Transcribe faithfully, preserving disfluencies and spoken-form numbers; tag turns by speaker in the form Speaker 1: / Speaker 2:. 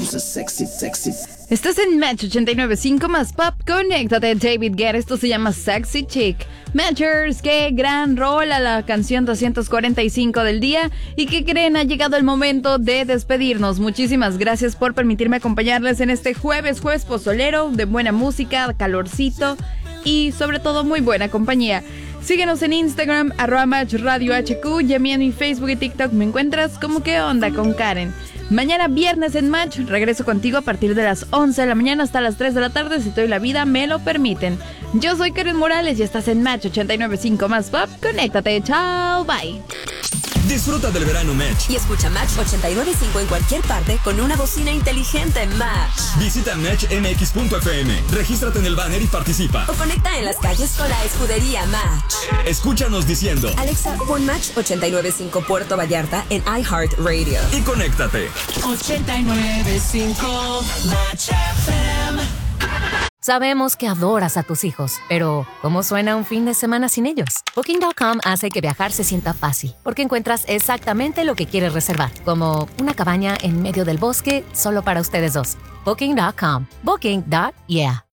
Speaker 1: Estás en Match ochenta y nueve punto cinco más pop. Conéctate, David Guetta. Esto se llama Sexy Chick. Matchers, qué gran rol a la canción doscientos cuarenta y cinco del día. ¿Y qué creen? Ha llegado el momento de despedirnos. Muchísimas gracias por permitirme acompañarles en este jueves, jueves pozolero, de buena música, calorcito y sobre todo muy buena compañía. Síguenos en Instagram, arroba Match Radio H Q, y a mí en mi Facebook y TikTok me encuentras como ¿Qué onda con Karen? Mañana viernes en Match, regreso contigo a partir de las once de la mañana hasta las tres de la tarde, si tú y la vida me lo permiten. Yo soy Karen Morales y estás en Match ochenta y nueve punto cinco más pop. Conéctate, chao, bye.
Speaker 2: Disfruta del verano Match
Speaker 3: y escucha Match ochenta y nueve punto cinco en cualquier parte con una bocina inteligente Match.
Speaker 2: Visita match m x punto f m, regístrate en el banner y participa.
Speaker 3: O conecta en las calles con la escudería Match.
Speaker 2: Escúchanos diciendo:
Speaker 3: Alexa, pon Match ochenta y nueve punto cinco Puerto Vallarta en iHeartRadio.
Speaker 2: Y conéctate.
Speaker 4: ochenta y nueve punto cinco Match F M.
Speaker 5: Sabemos que adoras a tus hijos, pero ¿cómo suena un fin de semana sin ellos? Booking punto com hace que viajar se sienta fácil, porque encuentras exactamente lo que quieres reservar, como una cabaña en medio del bosque solo para ustedes dos. Booking punto com. Booking. Yeah.